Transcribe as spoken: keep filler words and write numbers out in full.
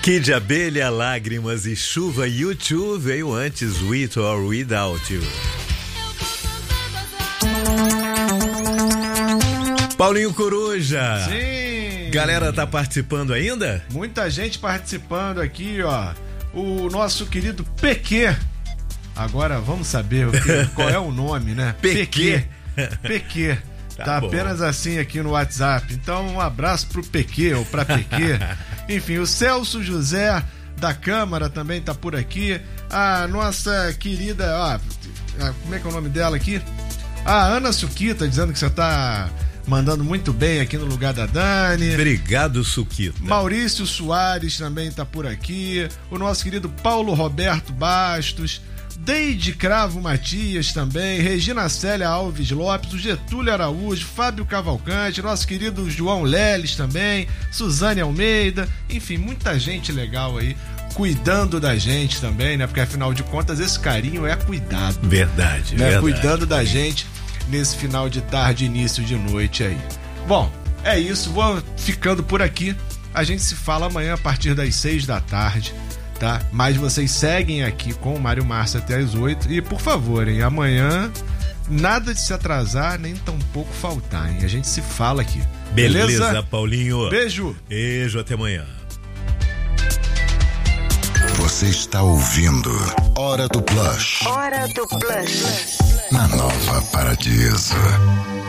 Kid Abelha, Lágrimas e Chuva. U dois veio antes, With or Without You. Paulinho Coruja. Sim. Galera tá participando ainda? Muita gente participando aqui, ó. O nosso querido P Q. Agora vamos saber o que, qual é o nome, né? P Q. P Q. Tá, tá bom. Apenas assim aqui no WhatsApp. Então, um abraço pro P Q ou pra P Q. Enfim, o Celso José da Câmara também tá por aqui. A nossa querida, ó, como é que é o nome dela aqui? A Ana Suquita dizendo que você tá mandando muito bem aqui no lugar da Dani. Obrigado, Suquita. Maurício Soares também tá por aqui. O nosso querido Paulo Roberto Bastos. Deide Cravo Matias também, Regina Célia Alves Lopes, o Getúlio Araújo, Fábio Cavalcante, nosso querido João Leles também, Suzane Almeida, enfim, muita gente legal aí cuidando da gente também, né? Porque afinal de contas esse carinho é cuidado. Verdade, né? verdade. Cuidando da gente nesse final de tarde, início de noite aí. Bom, é isso, vou ficando por aqui. A gente se fala amanhã a partir das seis da tarde. Tá? Mas vocês seguem aqui com o Mário Márcio até as oito. E por favor, hein, amanhã nada de se atrasar, nem tampouco faltar, hein? A gente se fala aqui. Beleza, Beleza, Paulinho? Beijo. Beijo, até amanhã. Você está ouvindo Hora do Plush. Hora do Plush. Na Nova Paradiso.